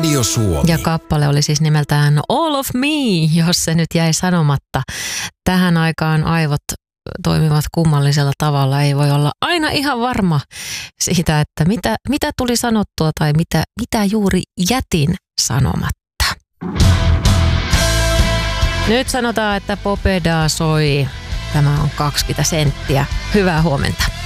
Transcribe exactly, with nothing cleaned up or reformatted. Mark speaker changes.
Speaker 1: Radio Suomi.
Speaker 2: Ja kappale oli siis nimeltään All of Me, jos se nyt jäi sanomatta. Tähän aikaan aivot toimivat kummallisella tavalla. Ei voi olla aina ihan varma siitä, että mitä, mitä tuli sanottua tai mitä, mitä juuri jätin sanomatta. Nyt sanotaan, että Popeda soi. Tämä on kaksikymmentä senttiä. Hyvää huomenta.